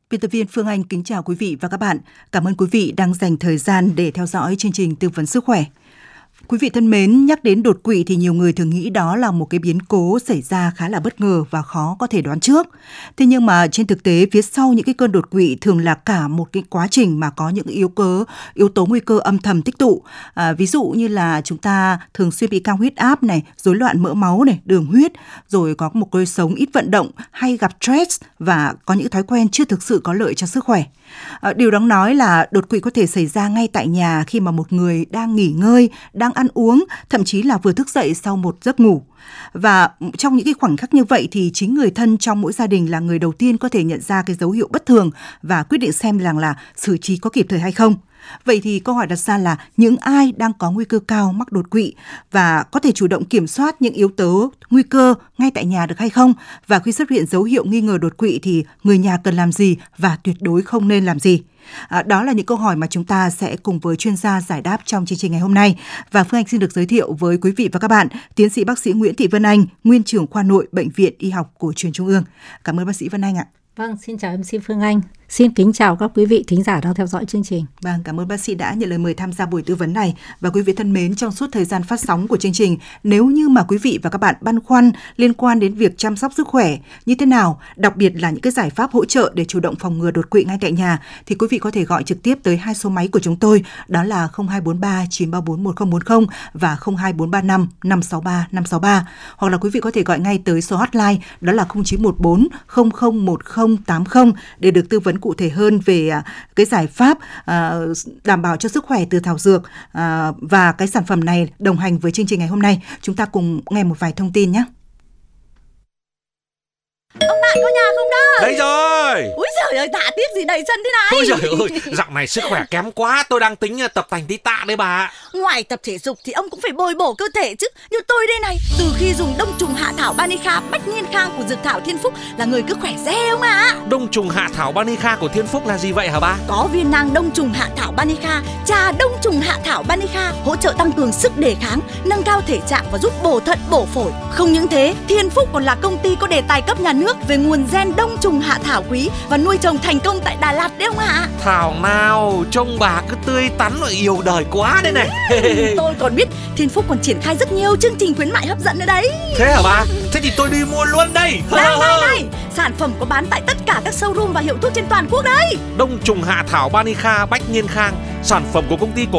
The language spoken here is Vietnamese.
Biên tập viên Phương Anh kính chào quý vị và các bạn. Cảm ơn quý vị đang dành thời gian để theo dõi chương trình tư vấn sức khỏe. Quý vị thân mến, nhắc đến đột quỵ thì nhiều người thường nghĩ đó là một cái biến cố xảy ra khá là bất ngờ và khó có thể đoán trước. Thế nhưng mà trên thực tế, phía sau những cái cơn đột quỵ thường là cả một cái quá trình mà có những yếu tố nguy cơ âm thầm tích tụ. Ví dụ như là chúng ta thường xuyên bị cao huyết áp này, rối loạn mỡ máu này, đường huyết, rồi có một lối sống ít vận động, hay gặp stress và có những thói quen chưa thực sự có lợi cho sức khỏe. Điều đáng nói là đột quỵ có thể xảy ra ngay tại nhà khi mà một người đang nghỉ ngơi, đang ăn uống, thậm chí là vừa thức dậy sau một giấc ngủ. Và trong những cái khoảnh khắc như vậy thì chính người thân trong mỗi gia đình là người đầu tiên có thể nhận ra cái dấu hiệu bất thường và quyết định xem rằng là xử trí có kịp thời hay không. Vậy thì câu hỏi đặt ra là những ai đang có nguy cơ cao mắc đột quỵ và có thể chủ động kiểm soát những yếu tố nguy cơ ngay tại nhà được hay không? Và khi xuất hiện dấu hiệu nghi ngờ đột quỵ thì người nhà cần làm gì và tuyệt đối không nên làm gì? Đó là những câu hỏi mà chúng ta sẽ cùng với chuyên gia giải đáp trong chương trình ngày hôm nay. Và Phương Anh xin được giới thiệu với quý vị và các bạn tiến sĩ bác sĩ Nguyễn Thị Vân Anh, nguyên trưởng khoa nội Bệnh viện Y học Cổ truyền Trung ương. Cảm ơn bác sĩ Vân Anh ạ. Vâng, xin chào MC Phương Anh. Xin kính chào các quý vị thính giả đang theo dõi chương trình. Vâng, cảm ơn bác sĩ đã nhận lời mời tham gia buổi tư vấn này. Và quý vị thân mến, trong suốt thời gian phát sóng của chương trình, nếu như mà quý vị và các bạn băn khoăn liên quan đến việc chăm sóc sức khỏe như thế nào, đặc biệt là những cái giải pháp hỗ trợ để chủ động phòng ngừa đột quỵ ngay tại nhà, thì quý vị có thể gọi trực tiếp tới hai số máy của chúng tôi, đó là 0243 934 1040 và 02435 563 563. Hoặc là quý vị có thể gọi ngay tới số hotline đó là 0914 001080 để được tư vấn cụ thể hơn về cái giải pháp đảm bảo cho sức khỏe từ thảo dược và cái sản phẩm này. Đồng hành với chương trình ngày hôm nay, chúng ta cùng nghe một vài thông tin nhé. Ông Đại có nhà không đó? Đây rồi. Úi giời ơi, tạ tiếp gì đầy sân thế này? Ôi giời ơi, dạo này sức khỏe kém quá. Tôi đang tính tập tành tí tạ đấy bà. Ngoài tập thể dục thì ông cũng phải bồi bổ cơ thể chứ. Như tôi đây này, từ khi dùng đông trùng hạ thảo Banica Bách Niên Khang của dược thảo Thiên Phúc là người cứ khỏe re ông ạ. Đông trùng hạ thảo Banica của Thiên Phúc là gì vậy hả ba? Có viên nang đông trùng hạ thảo Banica, trà đông trùng hạ thảo Banica hỗ trợ tăng cường sức đề kháng, nâng cao thể trạng và giúp bổ thận bổ phổi. Không những thế, Thiên Phúc còn là công ty có đề tài cấp nhà nước về nguồn gen đông trùng hạ thảo quý và nuôi trồng thành công tại Đà Lạt đấy ông ạ. Thảo nào, trông bà cứ tươi tắn và yêu đời quá đây này. Tôi còn biết Thiên Phúc còn triển khai rất nhiều chương trình khuyến mại hấp dẫn nữa đấy. Thế hả bà? Thế thì tôi đi mua luôn đây. Này, sản phẩm có bán tại tất cả các showroom và hiệu thuốc trên toàn quốc đấy. Đông trùng hạ thảo Banica Bách Niên Khang, sản phẩm của công ty cổ